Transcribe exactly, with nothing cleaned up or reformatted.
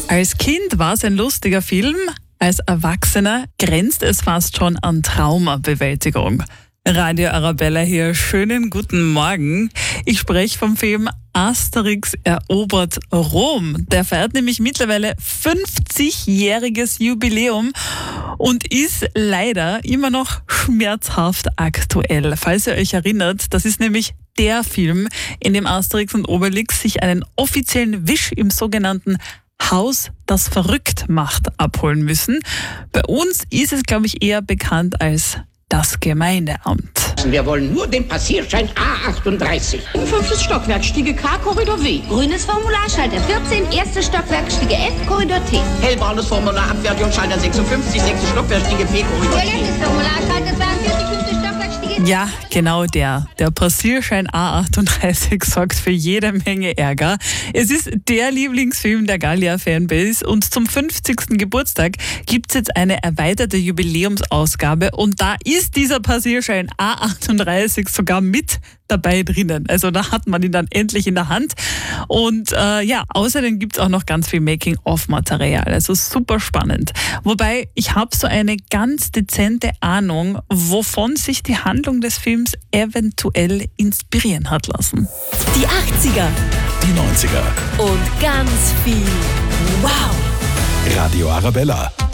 Als Kind war es ein lustiger Film, als Erwachsener grenzt es fast schon an Traumabewältigung. Radio Arabella hier, schönen guten Morgen. Ich spreche vom Film Asterix erobert Rom. Der feiert nämlich mittlerweile fünfzigjähriges Jubiläum und ist leider immer noch schmerzhaft aktuell. Falls ihr euch erinnert, das ist nämlich der Film, in dem Asterix und Obelix sich einen offiziellen Wisch im sogenannten Haus, das verrückt macht, abholen müssen. Bei uns ist es, glaube ich, eher bekannt als das Gemeindeamt. Wir wollen nur den Passierschein A achtunddreißig. Fünftes Stockwerk, Stiege K, Korridor W. Grünes Formularschalter vierzehn, erstes Stockwerk, Stiege F, Korridor T. Hellbraunes Formular, Abfertigung, Schalter sechsundfünfzig, sechstes Stockwerk, Stiege P, Korridor T. Violettes Formularschalter zweiundvierzig, fünftes Stockwerk, Stiege T. Ja, genau der. Der Passierschein A achtunddreißig sorgt für jede Menge Ärger. Es ist der Lieblingsfilm der Gallier-Fanbase und zum fünfzigsten Geburtstag gibt es jetzt eine erweiterte Jubiläumsausgabe und da ist dieser Passierschein A achtunddreißig sogar mit dabei drinnen. Also da hat man ihn dann endlich in der Hand. Und äh, ja, außerdem gibt es auch noch ganz viel Making-of-Material. Also super spannend. Wobei, ich habe so eine ganz dezente Ahnung, wovon sich die Handlung des Films eventuell inspirieren hat lassen. Die achtziger, Die neunziger. und ganz viel Wow! Radio Arabella.